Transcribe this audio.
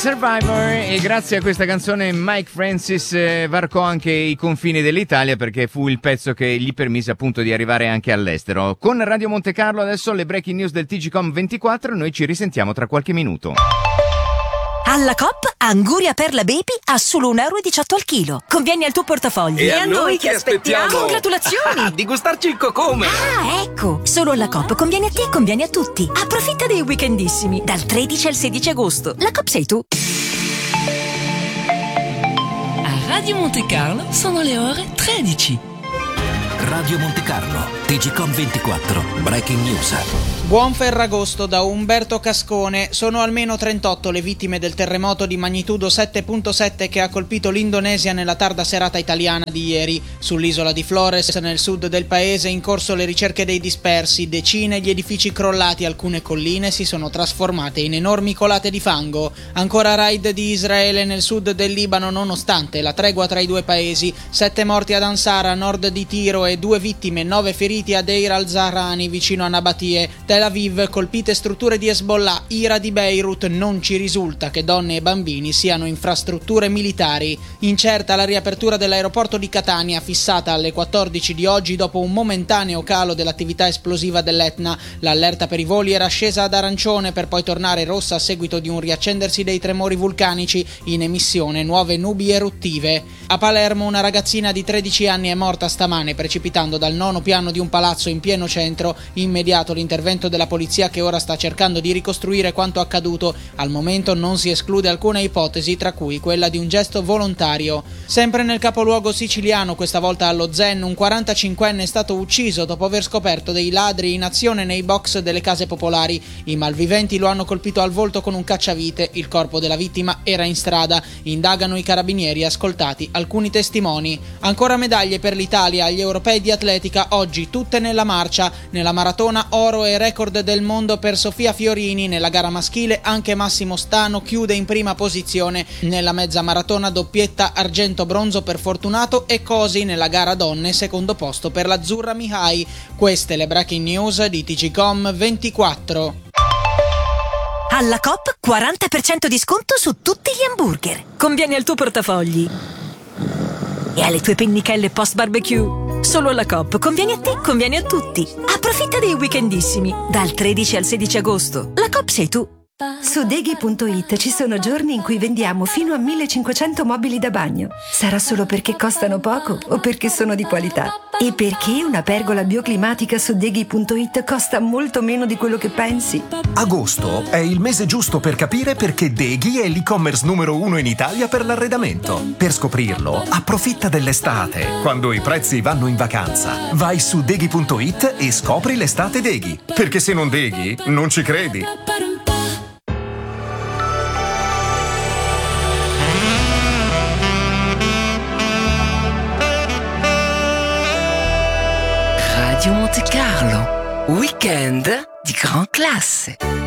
Survivor, e grazie a questa canzone Mike Francis varcò anche i confini dell'Italia, perché fu il pezzo che gli permise appunto di arrivare anche all'estero. Con Radio Monte Carlo adesso le breaking news del TGcom 24, noi ci risentiamo tra qualche minuto. Alla Coop, Anguria Perla Baby a solo 1,18 euro al chilo. Conviene al tuo portafoglio. E a noi che aspettiamo? Congratulazioni! Di gustarci il cocome! Ah, ecco! Solo alla Coop conviene a te e conviene a tutti. Approfitta dei weekendissimi, dal 13 al 16 agosto. La Coop sei tu. A Radio Monte Carlo sono le ore 13. Radio Monte Carlo, TGcom 24, Breaking News. Buon Ferragosto da Umberto Cascone. Sono almeno 38 le vittime del terremoto di magnitudo 7.7 che ha colpito l'Indonesia nella tarda serata italiana di ieri. Sull'isola di Flores, nel sud del paese, in corso le ricerche dei dispersi. Decine gli edifici crollati, alcune colline si sono trasformate in enormi colate di fango. Ancora raid di Israele nel sud del Libano nonostante la tregua tra i due paesi. 7 morti ad Ansara, a nord di Tiro, e 2 vittime, 9 feriti a Deir al-Zahrani, vicino a Nabatie. Tel Aviv, colpite strutture di Hezbollah. Ira di Beirut, non ci risulta che donne e bambini siano infrastrutture militari. Incerta la riapertura dell'aeroporto di Catania, fissata alle 14 di oggi dopo un momentaneo calo dell'attività esplosiva dell'Etna. L'allerta per i voli era scesa ad arancione per poi tornare rossa a seguito di un riaccendersi dei tremori vulcanici, in emissione nuove nubi eruttive. A Palermo una ragazzina di 13 anni è morta stamane precipitando dal 9° piano di un palazzo in pieno centro. Immediato l'intervento della polizia, che ora sta cercando di ricostruire quanto accaduto. Al momento non si esclude alcuna ipotesi, tra cui quella di un gesto volontario. Sempre nel capoluogo siciliano, questa volta allo Zen, un 45enne è stato ucciso dopo aver scoperto dei ladri in azione nei box delle case popolari. I malviventi lo hanno colpito al volto con un cacciavite. Il corpo della vittima era in strada. Indagano i carabinieri, ascoltati alcuni testimoni. Ancora medaglie per l'Italia agli europei di atletica, oggi tutte nella marcia. Nella maratona oro e record del mondo per Sofia Fiorini. Nella gara maschile anche Massimo Stano chiude in prima posizione. Nella mezza maratona doppietta argento-bronzo per Fortunato e Cosi. Nella gara donne secondo posto per l'Azzurra Mihai. Queste le breaking news di TGcom 24. Alla Coop 40% di sconto su tutti gli hamburger. Conviene al tuo portafogli e alle tue pennichelle post barbecue. Solo alla Coop conviene a te, conviene a tutti. Approfitta dei weekendissimi, dal 13 al 16 agosto. La Coop sei tu. Su Deghi.it ci sono giorni in cui vendiamo fino a 1500 mobili da bagno. Sarà solo perché costano poco o perché sono di qualità? E perché una pergola bioclimatica su Deghi.it costa molto meno di quello che pensi? Agosto è il mese giusto per capire perché Deghi è l'e-commerce numero 1 in Italia per l'arredamento. Per scoprirlo, approfitta dell'estate, quando i prezzi vanno in vacanza. Vai su Deghi.it e scopri l'estate Deghi. Perché se non Deghi, non ci credi. Radio Monte Carlo, weekend di gran classe.